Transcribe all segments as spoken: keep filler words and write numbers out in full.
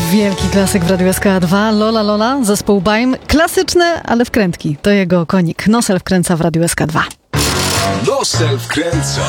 Wielki klasyk w Radiu S K dwa. Lola Lola, zespół Baim. Klasyczne, ale wkrętki. To jego konik. Nosel wkręca w Radiu S K dwa. Nosel wkręca.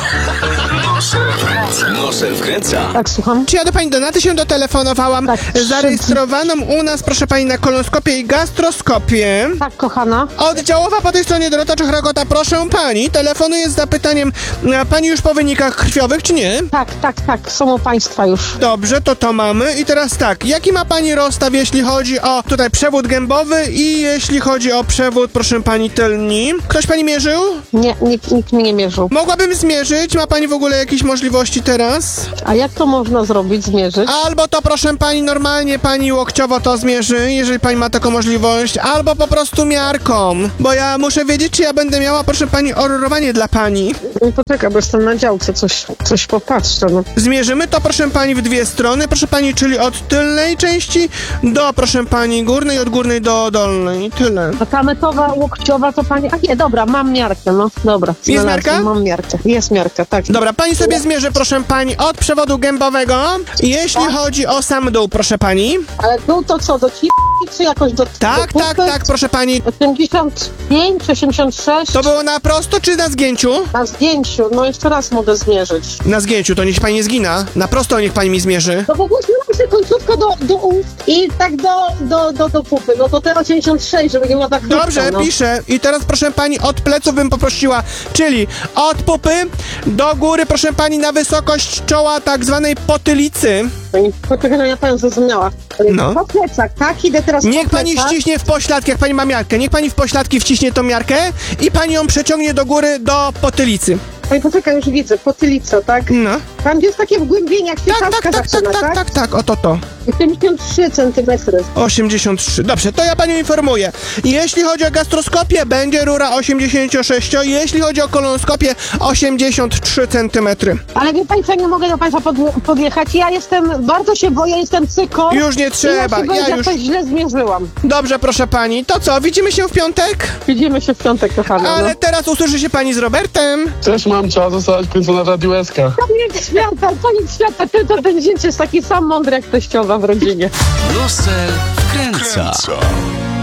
Nosel wkręca. Nosel wkręca. Tak, słucham. Czy ja do pani Donaty się dotelefonowałam? Tak. Zarejestrowaną u nas, proszę pani, na kolonoskopię i gastroskopię. Tak, kochana. Oddziałowa po tej stronie Dorota Czechrogota, proszę pani. Telefonuję z zapytaniem, a pani już po wynikach krwiowych, czy nie? Tak, tak, tak, są u państwa już. Dobrze, to to mamy. I teraz tak, jaki ma pani rozstaw, jeśli chodzi o tutaj przewód gębowy i jeśli chodzi o przewód, proszę pani, tylni? Ktoś pani mierzył? Nie, nikt, nikt mnie nie mierzył. Mogłabym zmierzyć? Ma pani w ogóle jakieś możliwości teraz? A jak to można zrobić, zmierzyć? Albo to, proszę pani, normalnie pani łokciowo to zmierzy, jeżeli pani ma taką możliwość, albo po prostu miarką, bo ja muszę wiedzieć, czy ja będę miała, proszę pani, orurowanie dla pani. No poczekaj, bo jestem na działce, coś, coś popatrzę, no. Zmierzymy to, proszę pani, w dwie strony, proszę pani, czyli od tylnej części do, proszę pani, górnej, od górnej do dolnej, tyle. A ta metoda łokciowa to pani... A nie, dobra, mam miarkę, no, dobra. Jest miarka? Mam miarkę, jest miarka, tak. Dobra, pani sobie zmierzy, proszę pani, od przewodu gębowego, jeśli Tak. chodzi o sam dół, proszę pani. Ale dół to co, do ci... czy jakoś do... Tak, do tak, tak, proszę pani. osiemdziesiąt pięć, osiemdziesiąt sześć? To było na prosto czy na zgięciu? Na zdjęciu, no jeszcze raz mogę zmierzyć. Na zgięciu, to niech pani nie zgina. Na prosto niech pani mi zmierzy. No bo włożyłam sobie końcówkę do, do ust i tak do, do, do, do pupy. No to te osiemdziesiąt sześć, żeby nie było tak krótko, Dobrze, no. piszę. I teraz, proszę pani, od pleców bym poprosiła, czyli od pupy do góry, proszę pani, na wysokość czoła tak zwanej potylicy. Poczekaj, no ja pani zrozumiała. No. Po plecach, tak? Idę teraz Niech po pani plecach. ściśnie w pośladki, jak pani ma miarkę. Niech pani w pośladki wciśnie tą miarkę i pani ją przeciągnie do góry do potylicy. Oj, poczekaj, już widzę, potylica, tak? No. Tam gdzie jest takie wgłębienie, jak się Tak, tak, czaszka tak, tak, zaczyna, tak, tak? tak, tak, oto to. osiemdziesiąt trzy centymetry. osiemdziesiąt trzy. Dobrze, to ja panią informuję. Jeśli chodzi o gastroskopię, będzie rura osiemdziesiąt sześć, jeśli chodzi o kolonoskopię, osiemdziesiąt trzy centymetry. Ale wie państwo, nie mogę do państwa pod, podjechać. Ja jestem, bardzo się boję, jestem cyko. Już nie trzeba, I ja, się boję, ja że już... coś źle zmierzyłam. Dobrze, proszę pani. To co, widzimy się w piątek? Widzimy się w piątek, kochana. Ale no. teraz usłyszy się pani z Robertem. Cześć mamcia, zostałaś kręcona Radiu S K. Koniec świata, koniec świata. Tylko ten dziecię jest taki sam mądry jak teściowa w rodzinie. Nosel wkręca.